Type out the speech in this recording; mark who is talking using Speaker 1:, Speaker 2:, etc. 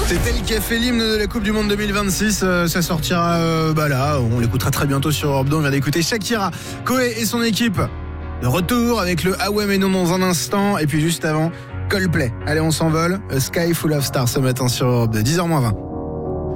Speaker 1: C'est elle qui a fait l'hymne de la Coupe du Monde 2026. Ça sortira là. On l'écoutera très bientôt sur Europe 2. On vient d'écouter Shakira, Koé et son équipe. De retour avec le Ah ouais mais non dans un instant. Et puis juste avant, Coldplay. Allez, on s'envole. A Sky Full of Stars ce matin sur Europe 2. 10h-20.